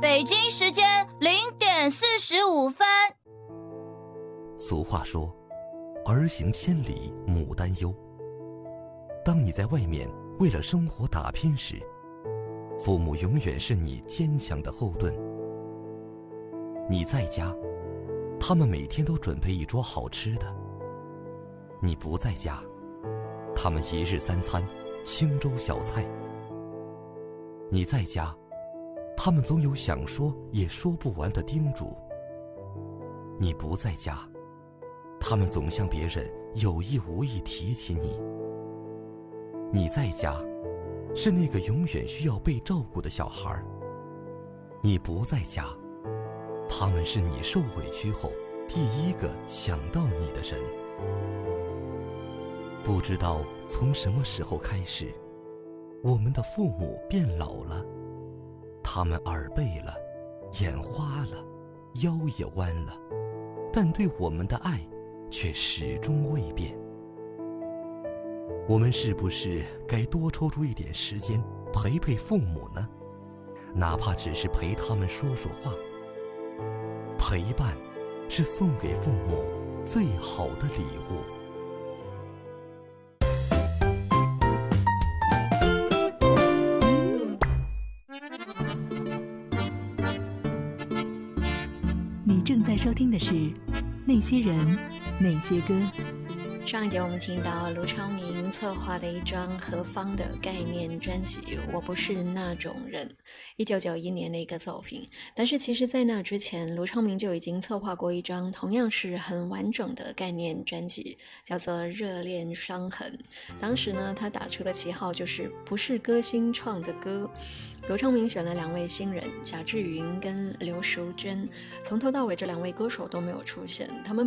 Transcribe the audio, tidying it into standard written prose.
北京时间0点45分。 俗话说，儿行千里母担忧。当你在外面为了生活打拼时，父母永远是你坚强的后盾。你在家，他们每天都准备一桌好吃的；你不在家，他们一日三餐清粥小菜。你在家，他们总有想说也说不完的叮嘱；你不在家，他们总向别人有意无意提起你。你在家，是那个永远需要被照顾的小孩；你不在家，他们是你受委屈后第一个想到你的人。不知道从什么时候开始，我们的父母变老了，他们耳背了，眼花了，腰也弯了，但对我们的爱却始终未变。我们是不是该多抽出一点时间陪陪父母呢？哪怕只是陪他们说说话。陪伴是送给父母最好的礼物。 你正在收听的是《那些人，那些歌》。 上一节我们听到卢昌明策划的一张何方的概念专辑《我不是那种人》，1991年的一个作品。但是其实在那之前，卢昌明就已经策划过一张同样是很完整的概念专辑，叫做《热恋伤痕》。当时呢，他打出的旗号就是不是歌星唱的歌。卢昌明选了2位新人，贾志云跟刘淑娟，从头到尾这2位歌手都没有出现，他们